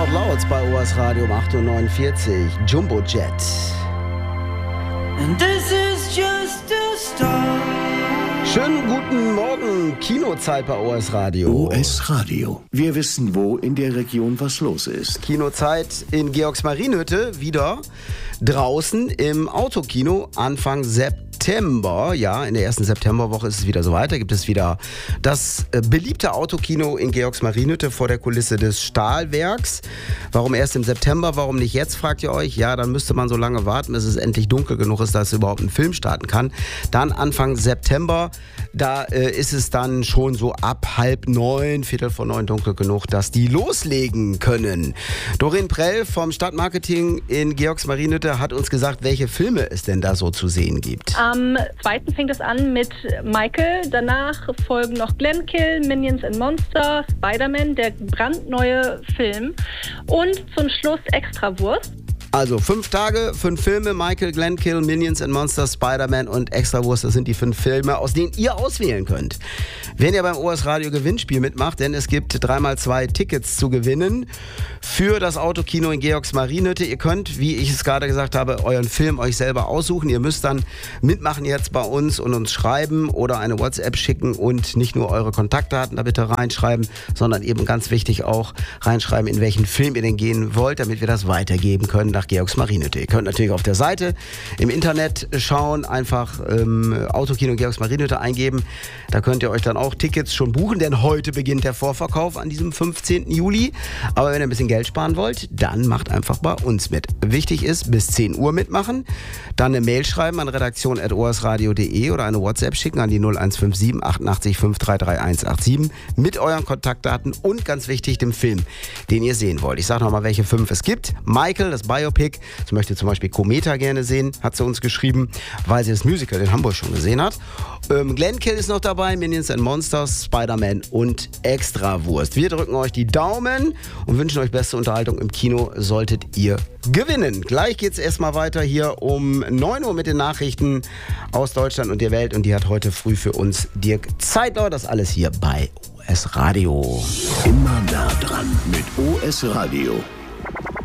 Out Loud bei OS Radio um 8.49 Uhr. Jumbo Jet. And this is just a start. Schönen guten Morgen, Kinozeit bei OS Radio. OS Radio. Wir wissen, wo in der Region was los ist. Kinozeit in Georgsmarienhütte, wieder draußen im Autokino Anfang September. Ja, in der ersten Septemberwoche ist es wieder so weiter. Gibt es wieder das beliebte Autokino in Georgsmarienhütte vor der Kulisse des Stahlwerks. Warum erst im September, warum nicht jetzt, fragt ihr euch? Ja, dann müsste man so lange warten, bis es endlich dunkel genug ist, dass überhaupt ein Film starten kann. Dann Anfang September, da ist es dann schon so ab 8:30, 8:45 dunkel genug, dass die loslegen können. Doreen Prell vom Stadtmarketing in Georgsmarienhütte hat uns gesagt, welche Filme es denn da so zu sehen gibt. Am 2. fängt es an mit Michael, danach folgen noch Glenkill, Minions and Monsters, Spider-Man, der brandneue Film und zum Schluss Extrawurst. Also 5 Tage, 5 Filme, Michael, Glenkill, Minions and Monsters, Spider-Man und Extrawurst, das sind die 5 Filme, aus denen ihr auswählen könnt. Wenn ihr beim OS Radio Gewinnspiel mitmacht, denn es gibt 3x2 Tickets zu gewinnen für das Autokino in Georgsmarienhütte. Ihr könnt, wie ich es gerade gesagt habe, euren Film euch selber aussuchen. Ihr müsst dann mitmachen jetzt bei uns und uns schreiben oder eine WhatsApp schicken und nicht nur eure Kontaktdaten da bitte reinschreiben, sondern eben ganz wichtig auch reinschreiben, in welchen Film ihr denn gehen wollt, damit wir das weitergeben können nach Georgsmarienhütte. Ihr könnt natürlich auf der Seite im Internet schauen, einfach Autokino Georgsmarienhütte eingeben. Da könnt ihr euch dann auch Tickets schon buchen, denn heute beginnt der Vorverkauf an diesem 15. Juli. Aber wenn ihr ein bisschen Geld sparen wollt, dann macht einfach bei uns mit. Wichtig ist, bis 10 Uhr mitmachen, dann eine Mail schreiben an redaktion@osradio.de oder eine WhatsApp schicken an die 0157 88 533 187 mit euren Kontaktdaten und ganz wichtig, dem Film, den ihr sehen wollt. Ich sage nochmal, welche 5 es gibt. Michael, das Biopic, das möchte zum Beispiel Cometa gerne sehen, hat sie uns geschrieben, weil sie das Musical in Hamburg schon gesehen hat. Glenkill ist noch dabei, Minions and Monsters, Spider-Man und Extrawurst. Wir drücken euch die Daumen und wünschen euch beste Unterhaltung im Kino, solltet ihr gewinnen. Gleich geht's erstmal weiter hier um 9 Uhr mit den Nachrichten aus Deutschland und der Welt und die hat heute früh für uns Dirk Zeitler. Das alles hier bei OS Radio. Immer nah dran mit OS Radio.